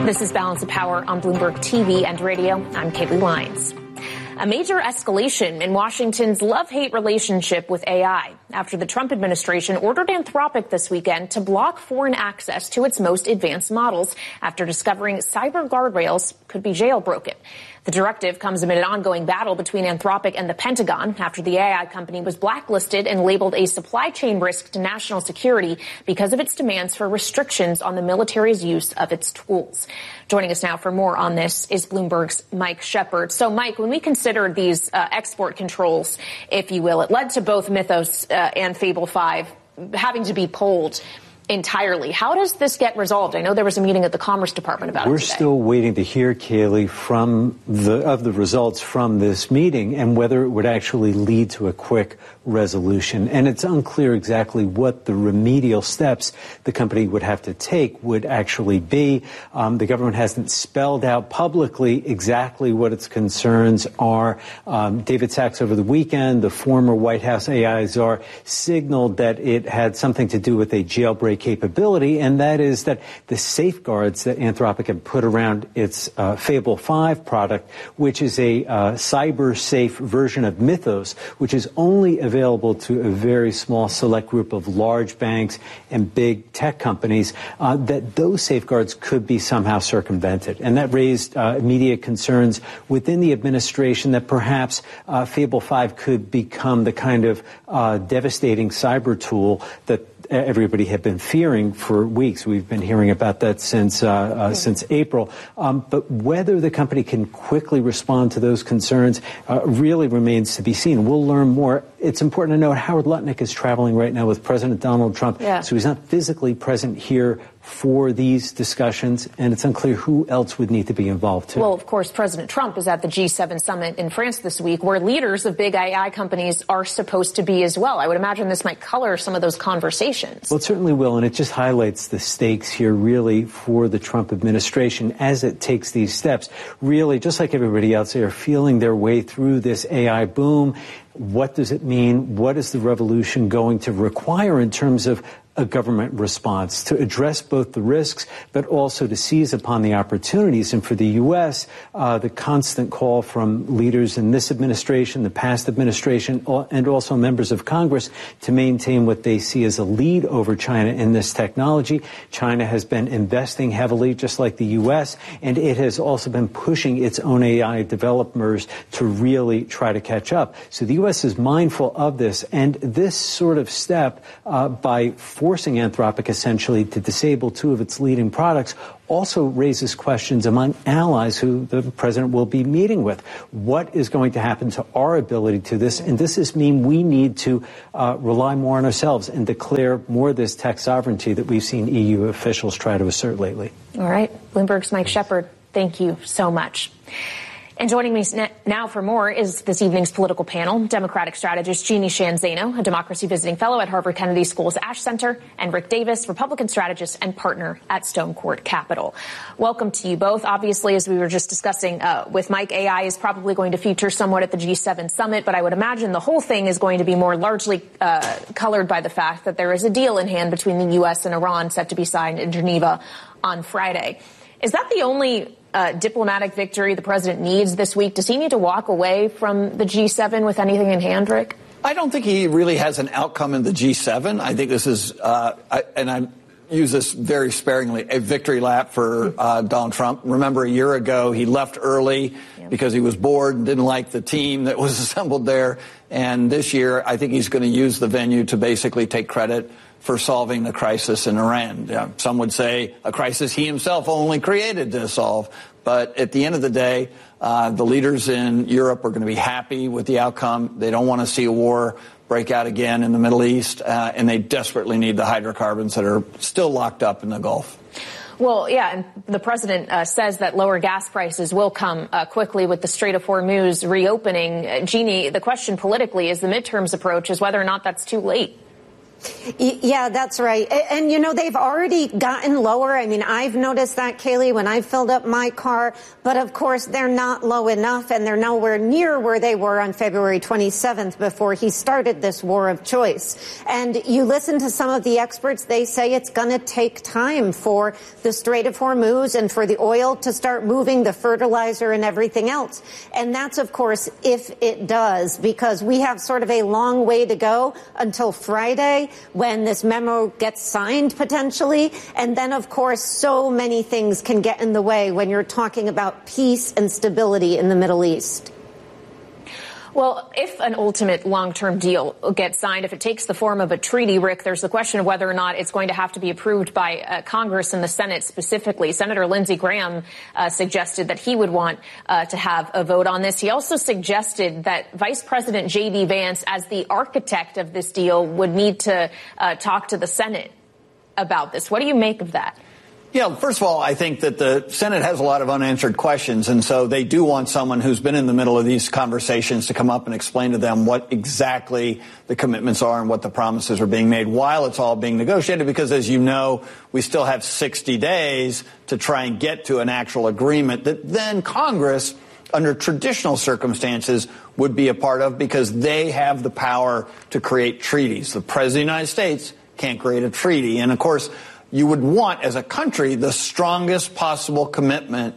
This is Balance of Power on Bloomberg TV and radio. I'm Kaylee Lyons. A major escalation in Washington's love-hate relationship with AI after the Trump administration ordered Anthropic this weekend to block foreign access to its most advanced models after discovering cyber guardrails could be jailbroken. The directive comes amid an ongoing battle between Anthropic and the Pentagon after the AI company was blacklisted and labeled a supply chain risk to national security because of its demands for restrictions on the military's use of its tools. Joining us now for more on this is Bloomberg's Mike Shepard. So, Mike, when we consider these export controls, if you will, it led to both Mythos and Fable 5 having to be pulled entirely. How does this get resolved? I know there was a meeting at the Commerce Department about it today. We're still waiting to hear, Kaylee, from the results from this meeting and whether it would actually lead to a quick resolution. And it's unclear exactly what the remedial steps the company would have to take would actually be. The government hasn't spelled out publicly exactly what its concerns are. David Sachs over the weekend, the former White House AI czar, signaled that it had something to do with a jailbreak capability, and that is that the safeguards that Anthropic had put around its Fable 5 product, which is a cyber-safe version of Mythos, which is only available to a very small select group of large banks and big tech companies, that those safeguards could be somehow circumvented. And that raised immediate concerns within the administration that perhaps Fable 5 could become the kind of devastating cyber tool that everybody had been fearing for weeks. We've been hearing about that since April. But whether the company can quickly respond to those concerns really remains to be seen. We'll learn more. It's important to note Howard Lutnick is traveling right now with President Donald Trump, so he's not physically present here for these discussions, and it's unclear who else would need to be involved, too. Well, of course, President Trump is at the G7 summit in France this week, where leaders of big AI companies are supposed to be as well. I would imagine this might color some of those conversations. Well, it certainly will, and it just highlights the stakes here, really, for the Trump administration as it takes these steps. Really, just like everybody else, they are feeling their way through this AI boom. What does it mean? What is the revolution going to require in terms of a government response to address both the risks, but also to seize upon the opportunities? And for the U.S., the constant call from leaders in this administration, the past administration, and also members of Congress to maintain what they see as a lead over China in this technology. China has been investing heavily, just like the U.S., and it has also been pushing its own AI developers to really try to catch up. So the U.S. is mindful of this, and this sort of step by forcing Anthropic essentially to disable two of its leading products also raises questions among allies who the president will be meeting with. What is going to happen to our ability to this? And does this mean we need to rely more on ourselves and declare more of this tech sovereignty that we've seen EU officials try to assert lately? All right. Bloomberg's Mike Shepard, thank you so much. And joining me now for more is this evening's political panel, Democratic strategist Jeannie Sheehan Zaino, a democracy visiting fellow at Harvard Kennedy School's Ash Center, and Rick Davis, Republican strategist and partner at Stone Court Capital. Welcome to you both. Obviously, as we were just discussing with Mike, AI is probably going to feature somewhat at the G7 summit, but I would imagine the whole thing is going to be more largely colored by the fact that there is a deal in hand between the U.S. and Iran set to be signed in Geneva on Friday. Is that the only diplomatic victory the president needs this week? Does he need to walk away from the G7 with anything in hand, Rick? I don't think he really has an outcome in the G7. I think this is, and I use this very sparingly, a victory lap for Donald Trump. Remember, a year ago, he left early because he was bored and didn't like the team that was assembled there. And this year, I think he's going to use the venue to basically take credit for solving the crisis in Iran. Some would say a crisis he himself only created to solve. But at the end of the day, the leaders in Europe are going to be happy with the outcome. They don't want to see a war break out again in the Middle East, and they desperately need the hydrocarbons that are still locked up in the Gulf. Well, yeah, and the president says that lower gas prices will come quickly with the Strait of Hormuz reopening. Jeannie, the question politically is the midterms approach is whether or not that's too late. Yeah, that's right. And, you know, they've already gotten lower. I mean, I've noticed that, Kayleigh, when I filled up my car. But, of course, they're not low enough, and they're nowhere near where they were on February 27th before he started this war of choice. And you listen to some of the experts, they say it's going to take time for the Strait of Hormuz and for the oil to start moving, the fertilizer and everything else. And that's, of course, if it does, because we have sort of a long way to go until Friday, when this memo gets signed potentially. And then, of course, so many things can get in the way when you're talking about peace and stability in the Middle East. Well, if an ultimate long-term deal gets signed, if it takes the form of a treaty, Rick, there's the question of whether or not it's going to have to be approved by Congress and the Senate specifically. Senator Lindsey Graham suggested that he would want to have a vote on this. He also suggested that Vice President J.D. Vance, as the architect of this deal, would need to talk to the Senate about this. What do you make of that? Yeah, first of all, I think that the Senate has a lot of unanswered questions, and so they do want someone who's been in the middle of these conversations to come up and explain to them what exactly the commitments are and what the promises are being made while it's all being negotiated, because, as you know, we still have 60 days to try and get to an actual agreement that then Congress, under traditional circumstances, would be a part of, because they have the power to create treaties. The President of the United States can't create a treaty. And, of course, you would want, as a country, the strongest possible commitment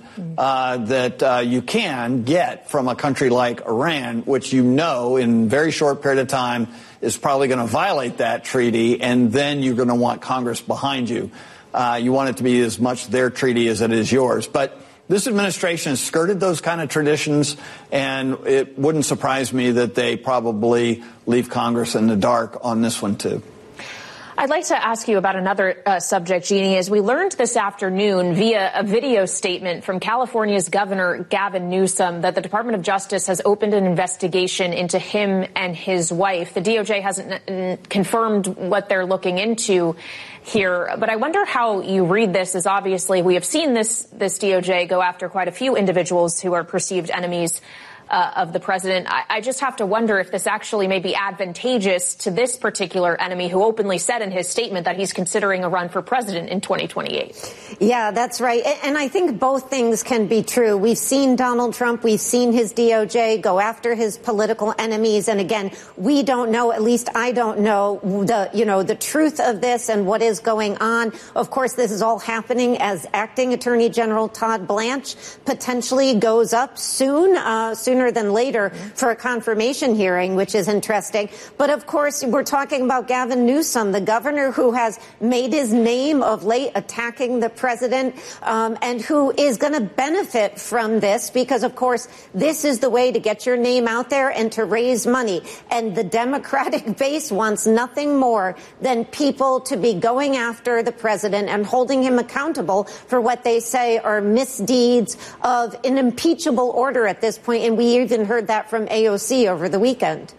that you can get from a country like Iran, which you know in a very short period of time is probably going to violate that treaty, and then you're going to want Congress behind you. You want it to be as much their treaty as it is yours. But this administration has skirted those kind of traditions, and it wouldn't surprise me that they probably leave Congress in the dark on this one, too. I'd like to ask you about another subject, Jeannie. As we learned this afternoon via a video statement from California's Governor Gavin Newsom that the Department of Justice has opened an investigation into him and his wife. The DOJ hasn't confirmed what they're looking into here, but I wonder how you read this, as obviously we have seen this DOJ go after quite a few individuals who are perceived enemies of the president. I just have to wonder if this actually may be advantageous to this particular enemy who openly said in his statement that he's considering a run for president in 2028. Yeah, that's right. And I think both things can be true. We've seen Donald Trump. We've seen his DOJ go after his political enemies. And again, we don't know, at least I don't know, the truth of this and what is going on. Of course, this is all happening as Acting Attorney General Todd Blanche potentially goes up sooner than later for a confirmation hearing, which is interesting. But of course, we're talking about Gavin Newsom, the governor who has made his name of late attacking the president, and who is going to benefit from this because, of course, this is the way to get your name out there and to raise money. And the Democratic base wants nothing more than people to be going after the president and holding him accountable for what they say are misdeeds of an impeachable order at this point. And we even heard that from AOC over the weekend.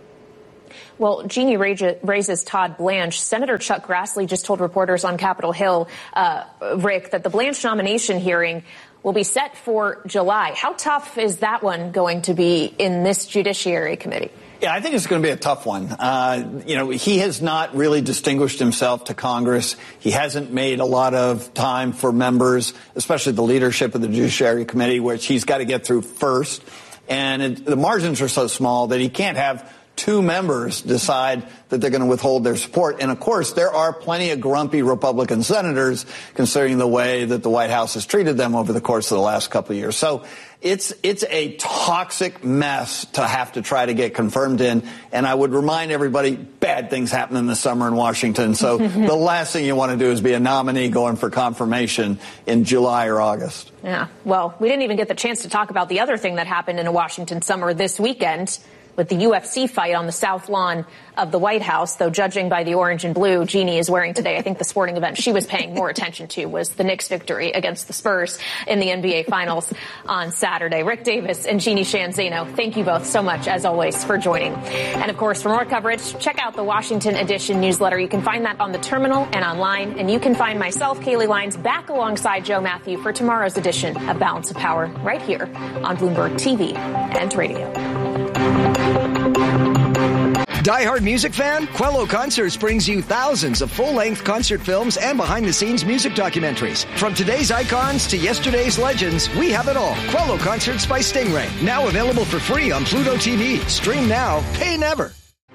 Well, Jeannie raises Todd Blanche. Senator Chuck Grassley just told reporters on Capitol Hill, Rick, that the Blanche nomination hearing will be set for July. How tough is that one going to be in this Judiciary Committee? Yeah, I think it's going to be a tough one. He has not really distinguished himself to Congress. He hasn't made a lot of time for members, especially the leadership of the Judiciary Committee, which he's got to get through first. And the margins are so small that he can't have two members decide that they're going to withhold their support. And, of course, there are plenty of grumpy Republican senators, considering the way that the White House has treated them over the course of the last couple of years. So it's a toxic mess to have to try to get confirmed in. And I would remind everybody, bad things happen in the summer in Washington. So the last thing you want to do is be a nominee going for confirmation in July or August. Yeah, well, we didn't even get the chance to talk about the other thing that happened in a Washington summer this weekend with the UFC fight on the south lawn of the White House, though judging by the orange and blue Jeannie is wearing today, I think the sporting event she was paying more attention to was the Knicks' victory against the Spurs in the NBA Finals on Saturday. Rick Davis and Jeannie Sheehan Zaino, thank you both so much, as always, for joining. And, of course, for more coverage, check out the Washington Edition newsletter. You can find that on the terminal and online, and you can find myself, Kayleigh Lines, back alongside Joe Matthew for tomorrow's edition of Balance of Power right here on Bloomberg TV and Radio. Die-hard music fan? Quello Concerts brings you thousands of full-length concert films and behind-the-scenes music documentaries. From today's icons to yesterday's legends, we have it all. Quello Concerts by Stingray. Now available for free on Pluto TV. Stream now, pay never.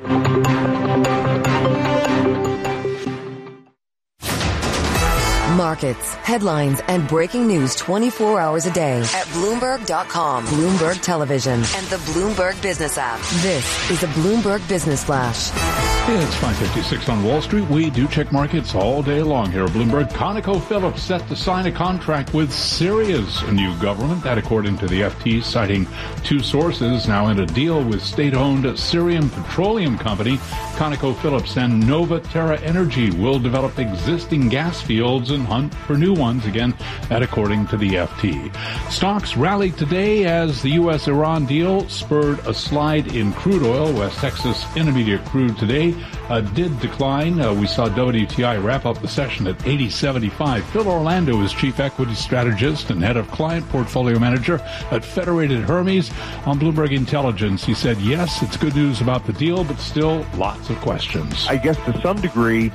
Markets, headlines, and breaking news 24 hours a day at Bloomberg.com, Bloomberg Television, and the Bloomberg Business app. This is a Bloomberg Business Flash. It's 5:56 on Wall Street. We do check markets all day long here at Bloomberg. ConocoPhillips set to sign a contract with Syria's new government. That, according to the FT, citing two sources, now in a deal with state-owned Syrian petroleum company. ConocoPhillips and Nova Terra Energy will develop existing gas fields and hunt for new ones. Again, that according to the FT. Stocks rallied today as the U.S.-Iran deal spurred a slide in crude oil. West Texas Intermediate crude today did decline. We saw WTI wrap up the session at 80.75. Phil Orlando is chief equity strategist and head of client portfolio manager at Federated Hermes. On Bloomberg Intelligence, he said, yes, it's good news about the deal, but still lots of questions. I guess to some degree,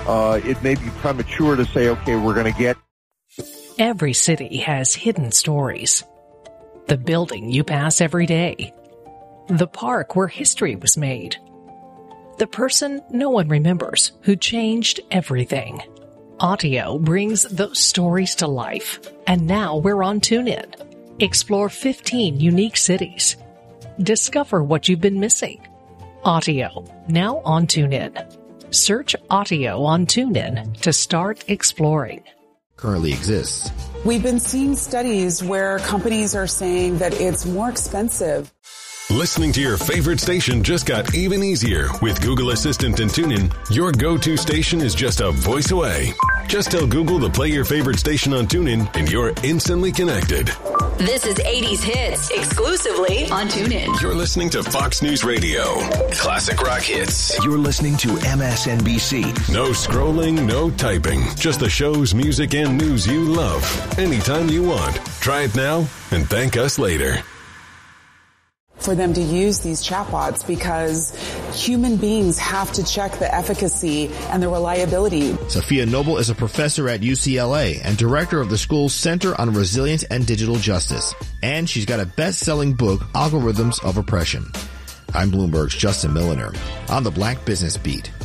it may be premature to say, okay, we're going to get. Every city has hidden stories. The building you pass every day. The park where history was made. The person no one remembers who changed everything. Audio brings those stories to life. And now we're on TuneIn. Explore 15 unique cities. Discover what you've been missing. Audio, now on TuneIn. Search Audio on TuneIn to start exploring. Currently exists. We've been seeing studies where companies are saying that it's more expensive. Listening to your favorite station just got even easier with Google Assistant and TuneIn. Your go-to station is just a voice away. Just tell Google to play your favorite station on TuneIn and you're instantly connected. This is 80s Hits, exclusively on TuneIn. You're listening to Fox News Radio. Classic rock hits. You're listening to MSNBC. No scrolling, no typing. Just the shows, music, and news you love. Anytime you want. Try it now and thank us later. For them to use these chatbots because human beings have to check the efficacy and the reliability. Sophia Noble is a professor at UCLA and director of the school's Center on Resilience and Digital Justice. And she's got a best-selling book, Algorithms of Oppression. I'm Bloomberg's Justin Milliner on the Black Business Beat.